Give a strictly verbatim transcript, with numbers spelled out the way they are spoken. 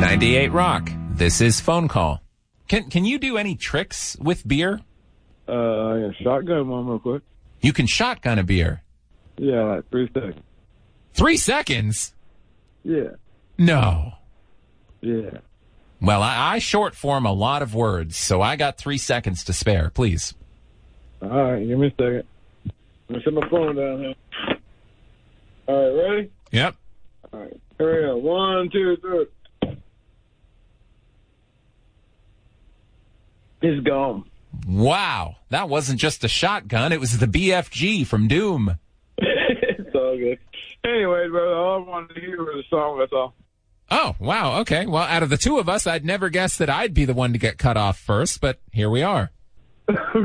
ninety-eight Rock. This is Phone Call. Can can you do any tricks with beer? Uh, yeah, shotgun one real quick. You can shotgun a beer. Yeah, like three seconds. Three seconds? Yeah. No. Yeah. Well, I, I short form a lot of words, so I got three seconds to spare. Please. All right, give me a second. Let me set my phone down here. All right, ready? Yep. All right, hurry up. One, two, three. It's gone. Wow. That wasn't just a shotgun. It was the B F G from Doom. It's all good. Anyway, brother, all I wanted to hear was a song, that's all. Oh, wow. Okay. Well, out of the two of us, I'd never guessed that I'd be the one to get cut off first, but here we are.